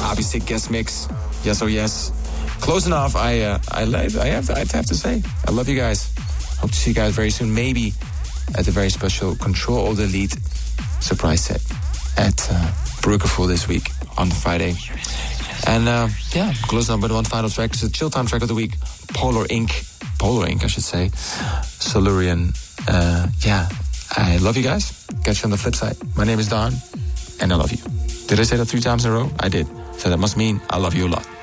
Obviously, guest mix. Yes or yes. Closing off, I have to say, I love you guys. Hope to see you guys very soon. Maybe at the very special Control Alt Delete surprise set at Bruggerful this week on Friday. And closing on with one final track. It's a chill time track of the week. Polar Ink, I should say. Silurian. I love you guys. Catch you on the flip side. My name is Don, and I love you. Did I say that 3 times in a row? I did. So that must mean I love you a lot.